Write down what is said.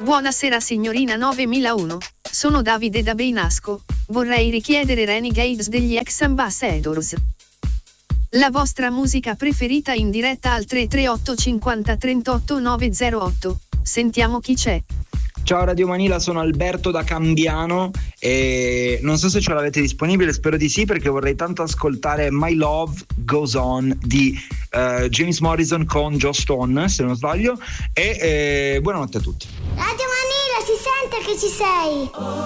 Buonasera signorina 9001. Sono Davide da Beinasco. Vorrei richiedere Renegades degli Ex Ambassadors. La vostra musica preferita in diretta al 338 50 38 908. Sentiamo chi c'è. Ciao Radio Manila, sono Alberto da Cambiano e non so se ce l'avete disponibile, spero di sì, perché vorrei tanto ascoltare My Love Goes On di James Morrison con Joe Stone, se non sbaglio, e buonanotte a tutti. Radio Manila, si sente che ci sei.